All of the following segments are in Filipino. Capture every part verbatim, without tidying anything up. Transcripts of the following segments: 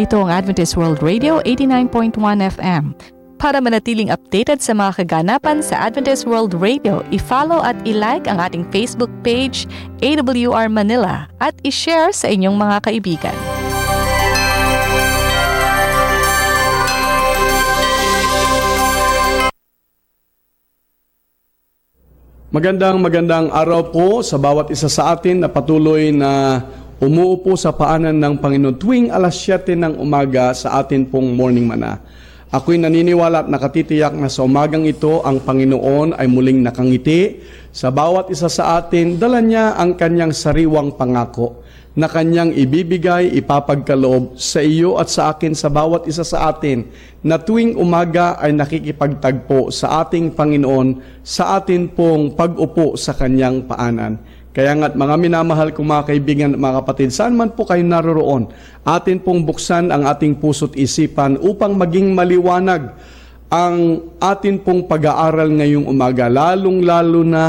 Ito ang Adventist World Radio eighty-nine point one F M. Para manatiling updated sa mga kaganapan sa Adventist World Radio, i-follow at i-like ang ating Facebook page, A W R Manila, at i-share sa inyong mga kaibigan. Magandang magandang araw po sa bawat isa sa atin na patuloy na umuupo sa paanan ng Panginoon tuwing alas siyete ng umaga sa atin pong morning mana. Ako'y naniniwala at nakatitiyak na sa umagang ito ang Panginoon ay muling nakangiti. Sa bawat isa sa atin, dala niya ang kanyang sariwang pangako na kanyang ibibigay, ipapagkaloob sa iyo at sa akin, sa bawat isa sa atin, na tuwing umaga ay nakikipagtagpo sa ating Panginoon sa atin pong pag-upo sa kanyang paanan. Kaya nga't mga minamahal kong mga kaibigan at mga kapatid, saan man po kayo naroroon, atin pong buksan ang ating puso't isipan upang maging maliwanag ang atin pong pag-aaral ngayong umaga, lalong-lalo na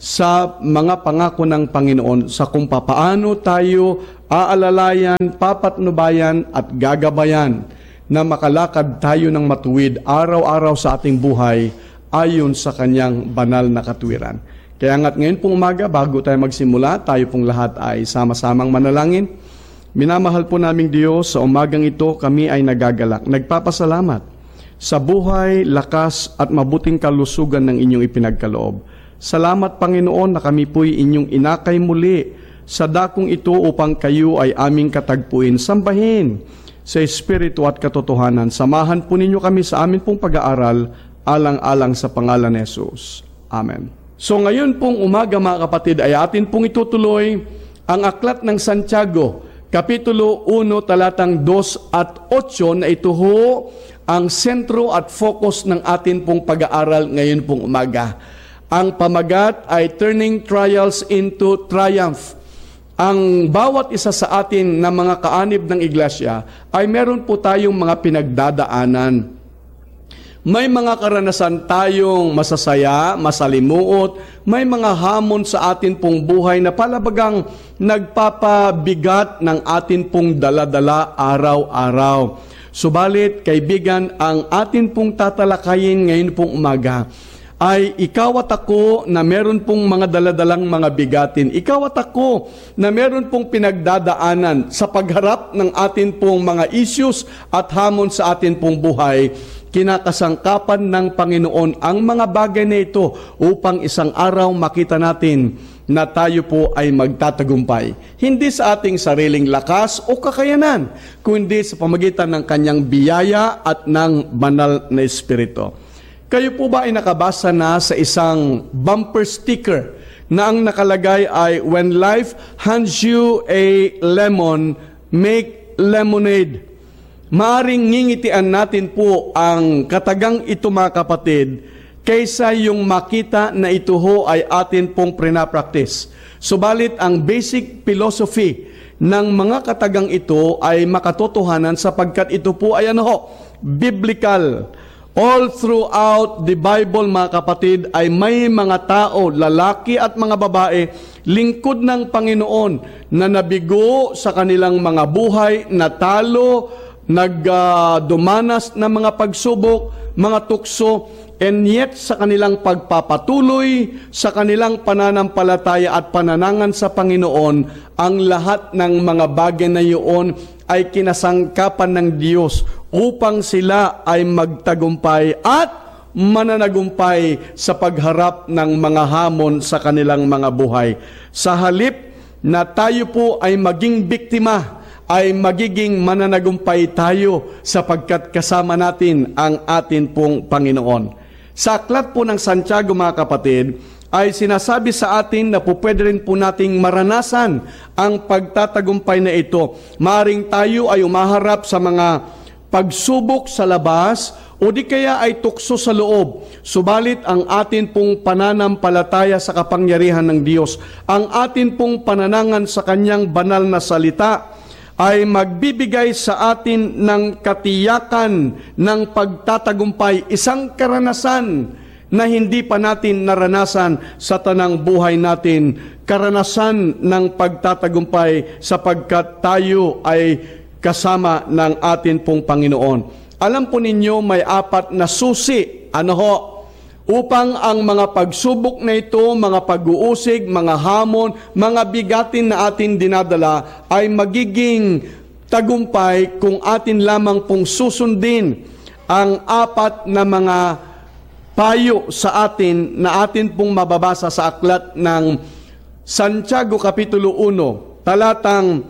sa mga pangako ng Panginoon sa kung papaano tayo aalalayan, papatnubayan at gagabayan na makalakad tayo ng matuwid araw-araw sa ating buhay ayon sa kanyang banal na katwiran. Kaya nga't ngayon pong umaga, bago tayo magsimula, tayo pong lahat ay sama-samang manalangin. Minamahal po naming Diyos, sa umagang ito kami ay nagagalak, nagpapasalamat sa buhay, lakas at mabuting kalusugan ng inyong ipinagkaloob. Salamat Panginoon na kami po'y inyong inakay muli sa dakong ito upang kayo ay aming katagpuin, sambahin sa Espiritu at katotohanan. Samahan po ninyo kami sa amin pong pag-aaral alang-alang sa pangalan ni Jesus. Amen. So ngayon pong umaga mga kapatid ay atin pong itutuloy ang aklat ng Santiago, Kapitulo one, talatang two at eight na ito ho ang sentro at focus ng atin pong pag-aaral ngayon pong umaga. Ang pamagat ay Turning Trials into Triumph. Ang bawat isa sa atin na mga kaanib ng iglesia ay meron po tayong mga pinagdadaanan. May mga karanasan tayong masasaya, masalimuot, may mga hamon sa atin pong buhay na palabagang nagpapabigat ng atin pong daladala araw-araw. Subalit, kaibigan, ang atin pong tatalakayin ngayon pong umaga ay ikaw at ako na meron pong mga daladalang mga bigatin. Ikaw at ako na meron pong pinagdadaanan sa pagharap ng atin pong mga issues at hamon sa atin pong buhay. Kinakasangkapan ng Panginoon ang mga bagay na ito upang isang araw makita natin na tayo po ay magtatagumpay. Hindi sa ating sariling lakas o kakayanan, kundi sa pamagitan ng kanyang biyaya at ng banal na Espiritu. Kayo po ba ay nakabasa na sa isang bumper sticker na ang nakalagay ay, "When life hands you a lemon, make lemonade." Maaring ngingitian natin po ang katagang ito mga kapatid kaysa yung makita na ito ho ay atin pong prinapractice. Subalit ang basic philosophy ng mga katagang ito ay makatotohanan sapagkat ito po ay ano ho, biblical. All throughout the Bible, mga kapatid, ay may mga tao, lalaki at mga babae, lingkod ng Panginoon na nabigo sa kanilang mga buhay, natalo, nagdumanas uh, ng mga pagsubok, mga tukso, and yet sa kanilang pagpapatuloy, sa kanilang pananampalataya at pananangan sa Panginoon, ang lahat ng mga bagay na iyon ay kinasangkapan ng Diyos upang sila ay magtagumpay at mananagumpay sa pagharap ng mga hamon sa kanilang mga buhay. Sa halip na tayo po ay maging biktima, ay magiging mananagumpay tayo sapagkat kasama natin ang atin pong Panginoon. Sa aklat po ng Santiago mga kapatid, ay sinasabi sa atin na po pwede rin po nating maranasan ang pagtatagumpay na ito. Maaring tayo ay umaharap sa mga pagsubok sa labas o di kaya ay tukso sa loob. Subalit ang atin pong pananampalataya sa kapangyarihan ng Diyos, ang atin pong pananangan sa kanyang banal na salita, ay magbibigay sa atin ng katiyakan ng pagtatagumpay, isang karanasan na hindi pa natin naranasan sa tanang buhay natin, karanasan ng pagtatagumpay sapagkat tayo ay kasama ng atin pong Panginoon. Alam po ninyo, may apat na susi, ano ho, upang ang mga pagsubok na ito, mga pag-uusig, mga hamon, mga bigatin na atin dinadala ay magiging tagumpay kung atin lamang pong susundin ang apat na mga payo sa atin na atin pong mababasa sa aklat ng Santiago Kapitulo one, talatang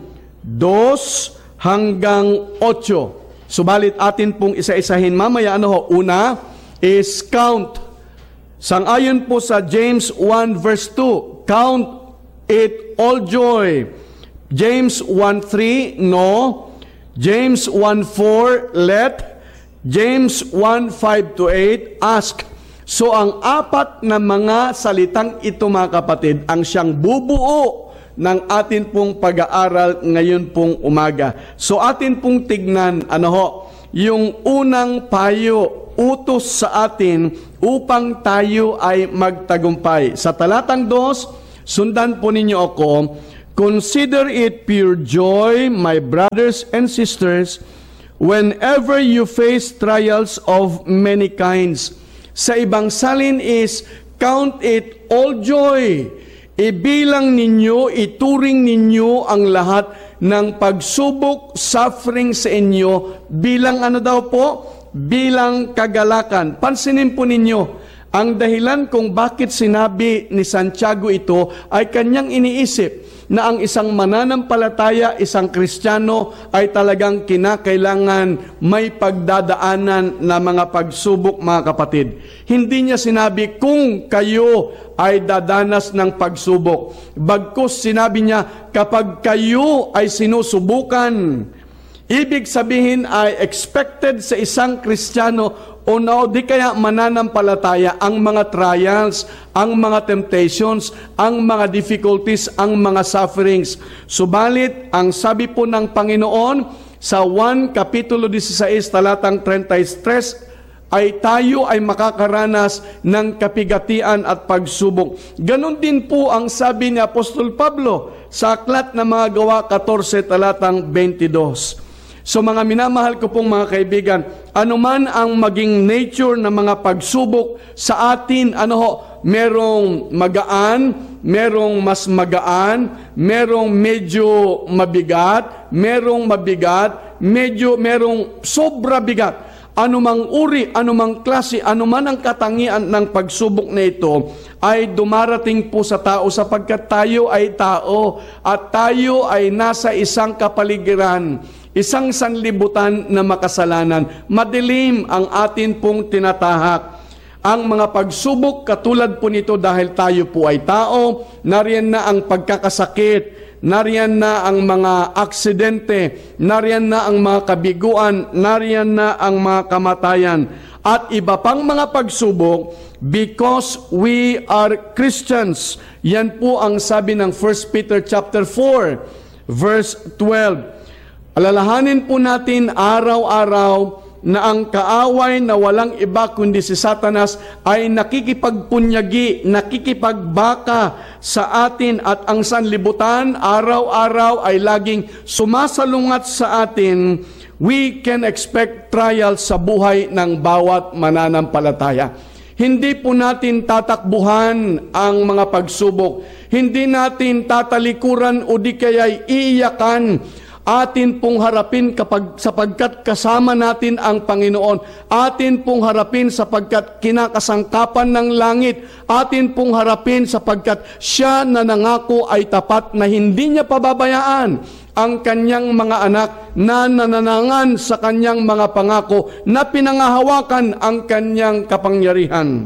dos hanggang otso. Subalit atin pong isa-isahin mamaya. Ano ho? Una is count. Sang-ayon po sa James one verse two, count it all joy. James one three, no. James one four, let. James one five to eight, ask. So ang apat na mga salitang ito, mga kapatid, ang siyang bubuo ng atin pong pag-aaral ngayon pong umaga. So atin pong tignan, ano ho, yung unang payo, utos sa atin upang tayo ay magtagumpay. Sa talatang dos, sundan po ninyo ako, consider it pure joy, my brothers and sisters, whenever you face trials of many kinds. Sa ibang salin is, count it all joy. Ibilang ninyo, ituring ninyo ang lahat ng pagsubok, suffering sa inyo, bilang ano daw po? Bilang kagalakan. Pansinin po ninyo, ang dahilan kung bakit sinabi ni Santiago ito ay kanyang iniisip na ang isang mananampalataya, isang Kristiyano ay talagang kinakailangan may pagdadaanan na mga pagsubok, mga kapatid. Hindi niya sinabi kung kayo ay dadanas ng pagsubok. Bagkus sinabi niya kapag kayo ay sinusubukan. Ibig sabihin ay expected sa isang Kristiyano o no, di kaya mananampalataya ang mga trials, ang mga temptations, ang mga difficulties, ang mga sufferings. Subalit, ang sabi po ng Panginoon sa one Kapitulo sixteen, talatang thirty-three, ay tayo ay makakaranas ng kapigatian at pagsubok. Ganon din po ang sabi ni Apostol Pablo sa aklat ng mga Gawa fourteen, talatang twenty-two. So mga minamahal ko pong mga kaibigan, anuman ang maging nature ng mga pagsubok sa atin, ano ho, merong magaan, merong mas magaan, merong medyo mabigat, merong mabigat, medyo merong sobra bigat. Anumang uri, anumang klase, anuman ang katangian ng pagsubok na ito ay dumarating po sa tao sapagkat tayo ay tao at tayo ay nasa isang kapaligiran, isang sanlibutan na makasalanan. Madilim ang atin pong tinatahak. Ang mga pagsubok katulad po nito dahil tayo po ay tao, nariyan na ang pagkakasakit, nariyan na ang mga aksidente, nariyan na ang mga kabiguan, nariyan na ang mga kamatayan, at iba pang mga pagsubok because we are Christians. Yan po ang sabi ng First Peter chapter four, verse twelve. Alalahanin po natin araw-araw na ang kaaway na walang iba kundi si Satanas ay nakikipagpunyagi, nakikipagbaka sa atin at ang sanlibutan araw-araw ay laging sumasalungat sa atin. We can expect trials sa buhay ng bawat mananampalataya. Hindi po natin tatakbuhan ang mga pagsubok. Hindi natin tatalikuran o di kaya'y iiyakan. Atin pong harapin kapag, sapagkat kasama natin ang Panginoon. Atin pong harapin sapagkat kinakasangkapan ng langit. Atin pong harapin sapagkat siya na nangako ay tapat na hindi niya pababayaan ang kanyang mga anak na nananangan sa kanyang mga pangako na pinangahawakan ang kanyang kapangyarihan.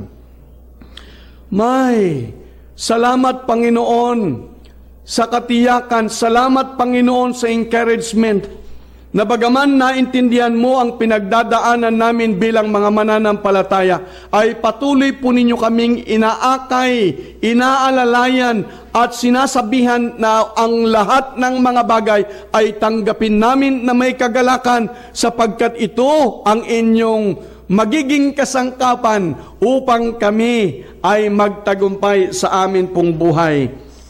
May salamat Panginoon sa katiyakan, salamat Panginoon sa encouragement na bagaman naintindihan mo ang pinagdadaanan namin bilang mga mananampalataya, ay patuloy po ninyo kaming inaakay, inaalalayan at sinasabihan na ang lahat ng mga bagay ay tanggapin namin na may kagalakan sapagkat ito ang inyong magiging kasangkapan upang kami ay magtagumpay sa amin pong buhay.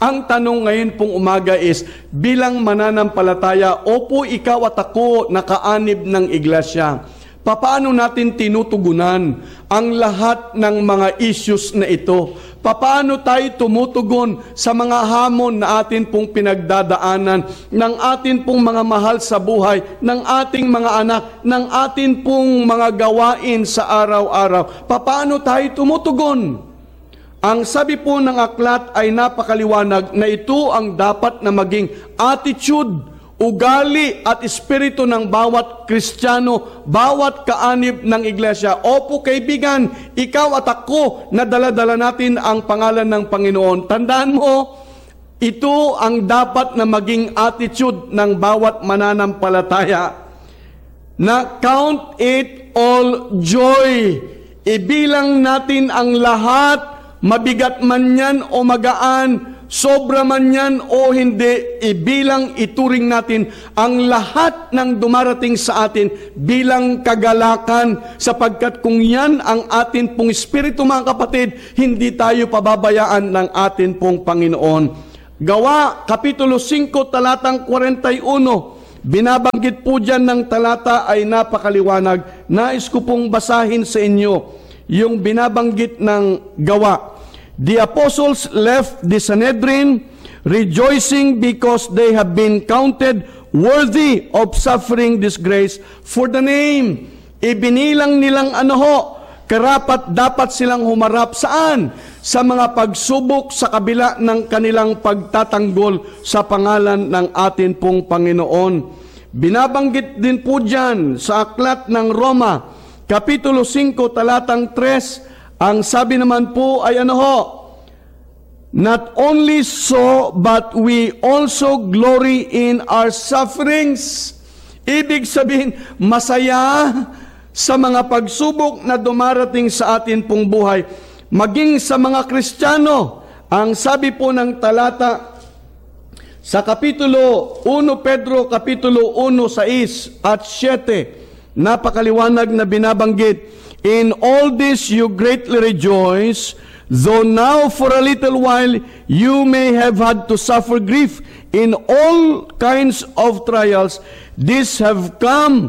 Ang tanong ngayon pong umaga is, bilang mananampalataya, opo, ikaw at ako nakaanib ng iglesia. Paano natin tinutugunan ang lahat ng mga issues na ito? Paano tayo tumutugon sa mga hamon na atin pong pinagdadaanan, ng atin pong mga mahal sa buhay, ng ating mga anak, ng atin pong mga gawain sa araw-araw? Paano tayo tumutugon? Ang sabi po ng aklat ay napakaliwanag na ito ang dapat na maging attitude, ugali at espiritu ng bawat Kristiyano, bawat kaanib ng iglesia. Opo kaibigan, ikaw at ako na dala-dala natin ang pangalan ng Panginoon. Tandaan mo, ito ang dapat na maging attitude ng bawat mananampalataya. Na count it all joy. Ibilang natin ang lahat, mabigat man yan o magaan, sobra man yan o hindi, ibilang ituring natin ang lahat ng dumarating sa atin bilang kagalakan, sapagkat kung yan ang atin pong espiritu, mga kapatid, hindi tayo pababayaan ng atin pong Panginoon. Gawa, Kapitulo five, talatang forty-one, binabanggit po dyan ng talata ay napakaliwanag. Nais ko pong basahin sa inyo yung binabanggit ng Gawa. The apostles left the Sanhedrin, rejoicing because they have been counted worthy of suffering disgrace for the name. Ibinilang nilang ano ho, karapat dapat silang humarap saan? Sa mga pagsubok sa kabila ng kanilang pagtatanggol sa pangalan ng atin pong Panginoon. Binabanggit din po dyan sa aklat ng Roma, Kapitulo five, talatang three, ang sabi naman po ay ano ho, not only so, but we also glory in our sufferings. Ibig sabihin, masaya sa mga pagsubok na dumarating sa atin pong buhay. Maging sa mga Kristiyano, ang sabi po ng talata sa Kapitulo one Pedro, Kapitulo one, six at seven, napakaliwanag na binabanggit, in all this you greatly rejoice, though now for a little while you may have had to suffer grief in all kinds of trials. These have come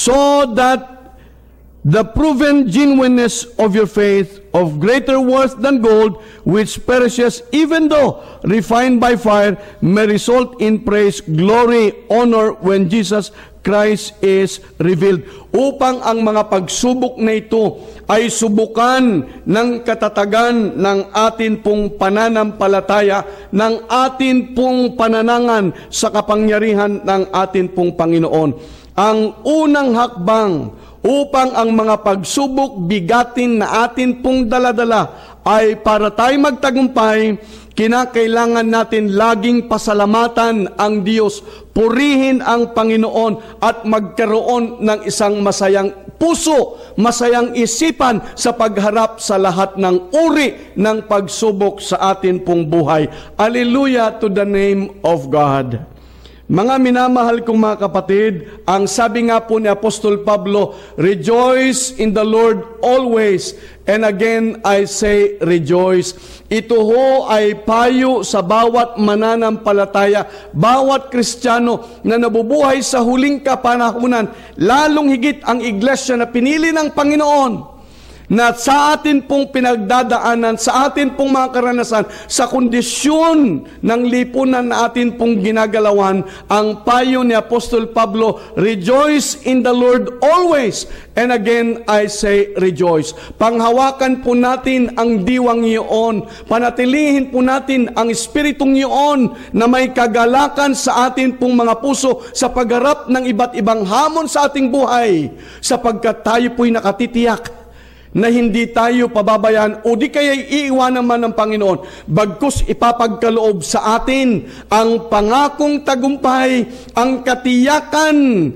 so that the proven genuineness of your faith, of greater worth than gold, which perishes even though refined by fire, may result in praise, glory, honor when Jesus Christ is revealed. Upang ang mga pagsubok na ito ay subukan ng katatagan ng atin pong pananampalataya, ng atin pong pananangan sa kapangyarihan ng atin pong Panginoon. Ang unang hakbang upang ang mga pagsubok bigatin na atin pong daladala ay para tayo magtagumpay, kinakailangan natin laging pasalamatan ang Diyos, purihin ang Panginoon at magkaroon ng isang masayang puso, masayang isipan sa pagharap sa lahat ng uri ng pagsubok sa atin pong buhay. Hallelujah to the name of God. Mga minamahal kong mga kapatid, ang sabi nga po ni Apostol Pablo, rejoice in the Lord always. And again, I say rejoice. Ito ho ay payo sa bawat mananampalataya, bawat Kristiyano na nabubuhay sa huling kapanahunan, lalong higit ang iglesia na pinili ng Panginoon, na sa atin pong pinagdadaanan, sa atin pong mga karanasan, sa kondisyon ng lipunan na atin pong ginagalawan, ang payo ni Apostol Pablo, rejoice in the Lord always. And again, I say rejoice. Panghawakan po natin ang diwang iyon. Panatilihin po natin ang espiritong iyon na may kagalakan sa atin pong mga puso sa pagharap ng iba't ibang hamon sa ating buhay, sapagkat tayo po'y nakatitiyak na hindi tayo pababayaan o di kaya iiwan naman ng Panginoon, bagkus ipapagkaloob sa atin ang pangakong tagumpay, ang katiyakan,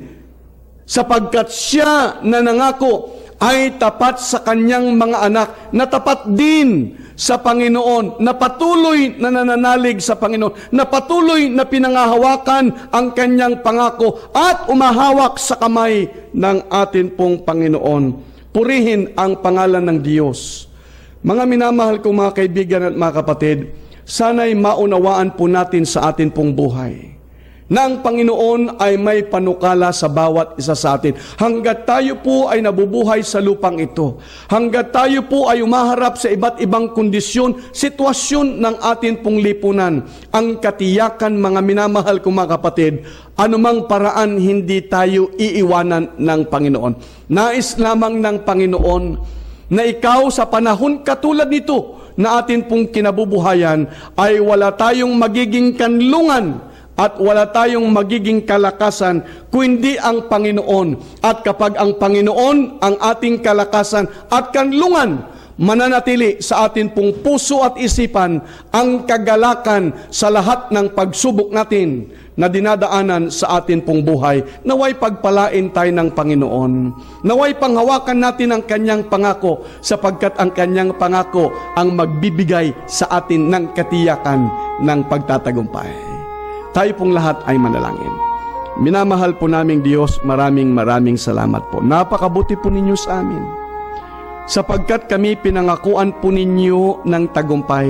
sapagkat siya na nangako ay tapat sa kanyang mga anak, na tapat din sa Panginoon, na patuloy na nananalig sa Panginoon, na patuloy na pinangahawakan ang kanyang pangako at umahawak sa kamay ng atin pong Panginoon. Purihin ang pangalan ng Diyos. Mga minamahal kong mga kaibigan at mga kapatid, sana'y maunawaan po natin sa atin pong buhay na ang Panginoon ay may panukala sa bawat isa sa atin. Hanggat tayo po ay nabubuhay sa lupang ito, hanggat tayo po ay umaharap sa iba't ibang kondisyon, sitwasyon ng atin pong lipunan, ang katiyakan, mga minamahal kong mga kapatid, anumang paraan hindi tayo iiwanan ng Panginoon. Nais lamang ng Panginoon na ikaw sa panahon katulad nito na atin pong kinabubuhayan ay wala tayong magiging kanlungan at wala tayong magiging kalakasan kundi ang Panginoon. At kapag ang Panginoon ang ating kalakasan at kanlungan, mananatili sa atin pong puso at isipan ang kagalakan sa lahat ng pagsubok natin na dinadaanan sa atin pong buhay. Naway pagpalain tayo ng Panginoon. Naway panghawakan natin ang Kanyang pangako, sapagkat ang Kanyang pangako ang magbibigay sa atin ng katiyakan ng pagtatagumpay. Tayo pong lahat ay manalangin. Minamahal po naming Diyos, maraming maraming salamat po. Napakabuti po ninyo sa amin, sapagkat kami pinangakuan po ninyo ng tagumpay.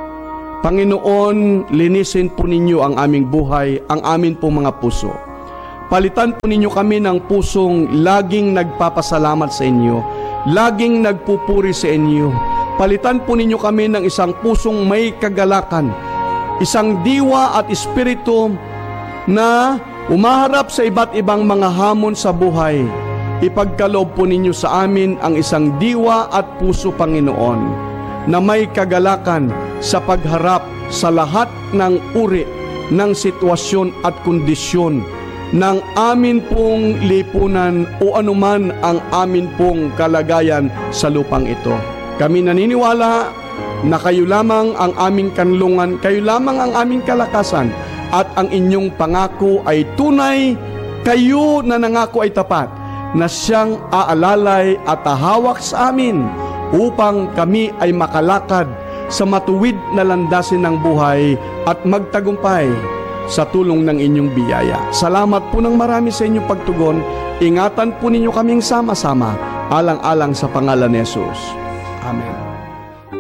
Panginoon, linisin po ninyo ang aming buhay, ang amin po mga puso. Palitan po ninyo kami ng pusong laging nagpapasalamat sa inyo, laging nagpupuri sa inyo. Palitan po ninyo kami ng isang pusong may kagalakan, isang diwa at espiritu na umaharap sa iba't ibang mga hamon sa buhay. Ipagkaloob po ninyo sa amin ang isang diwa at puso, Panginoon, na may kagalakan sa pagharap sa lahat ng uri ng sitwasyon at kondisyon ng amin pong lipunan o anuman ang amin pong kalagayan sa lupang ito. Kami naniniwala na kayo lamang ang aming kanlungan, kayo lamang ang aming kalakasan, at ang inyong pangako ay tunay, kayo na nangako ay tapat, na siyang aalalay at ahawak sa amin upang kami ay makalakad sa matuwid na landasin ng buhay at magtagumpay sa tulong ng inyong biyaya. Salamat po ng marami sa inyong pagtugon. Ingatan po ninyo kaming sama-sama, alang-alang sa pangalan ni Jesus. Amen.